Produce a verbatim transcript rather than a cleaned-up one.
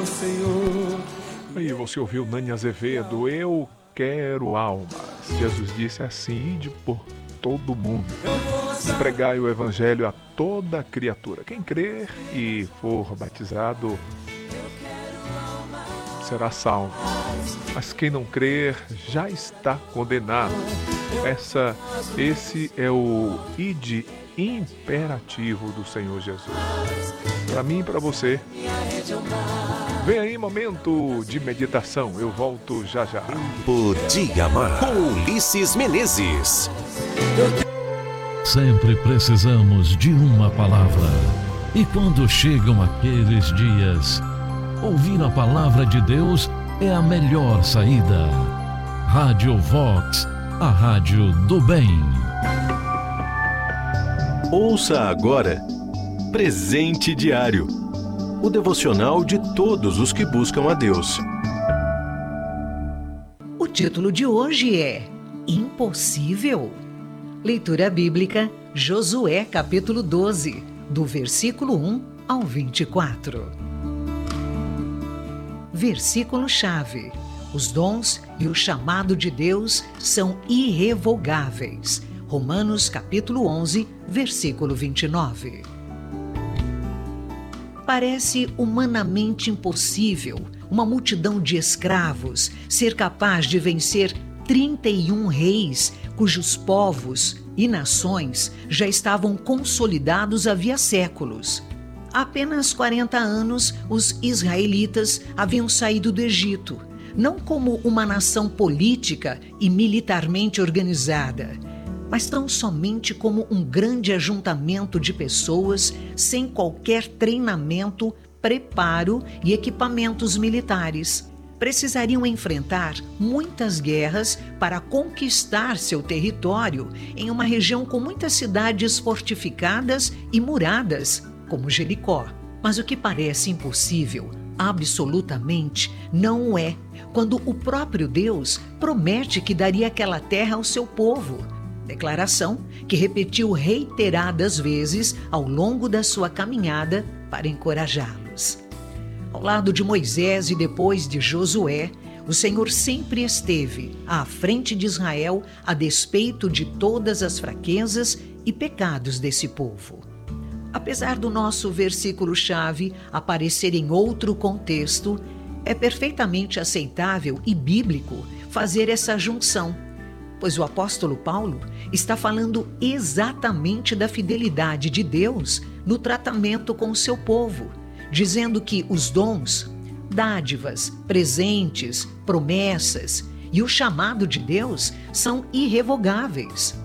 meu Senhor. Aí você ouviu Nani Azevedo, eu quero almas. Jesus disse assim, ide por todo mundo. Pregai o evangelho a toda criatura. Quem crer e for batizado será salvo. Mas quem não crer já está condenado. Essa, esse é o ide imperativo do Senhor Jesus. Para mim e para você. Vem aí momento de meditação. Eu volto já já. O Dia Amar com Ulisses Menezes. Sempre precisamos de uma palavra. E quando chegam aqueles dias, ouvir a palavra de Deus é a melhor saída. Rádio Vox, a rádio do bem. Ouça agora Presente Diário, o devocional de todos os que buscam a Deus. O título de hoje é Impossível. Leitura bíblica, Josué capítulo doze, do versículo um ao vinte e quatro. Versículo-chave: os dons e o chamado de Deus são irrevogáveis. Romanos capítulo onze, versículo vinte e nove. Parece humanamente impossível uma multidão de escravos ser capaz de vencer trinta e um reis cujos povos e nações já estavam consolidados havia séculos. Há apenas quarenta anos, os israelitas haviam saído do Egito, não como uma nação política e militarmente organizada, mas tão somente como um grande ajuntamento de pessoas sem qualquer treinamento, preparo e equipamentos militares. Precisariam enfrentar muitas guerras para conquistar seu território em uma região com muitas cidades fortificadas e muradas, como Jericó. Mas o que parece impossível, absolutamente não é, quando o próprio Deus promete que daria aquela terra ao seu povo. Declaração que repetiu reiteradas vezes ao longo da sua caminhada para encorajá-los. Ao lado de Moisés e depois de Josué, o Senhor sempre esteve à frente de Israel a despeito de todas as fraquezas e pecados desse povo. Apesar do nosso versículo-chave aparecer em outro contexto, é perfeitamente aceitável e bíblico fazer essa junção, pois o apóstolo Paulo está falando exatamente da fidelidade de Deus no tratamento com o seu povo, dizendo que os dons, dádivas, presentes, promessas e o chamado de Deus são irrevogáveis.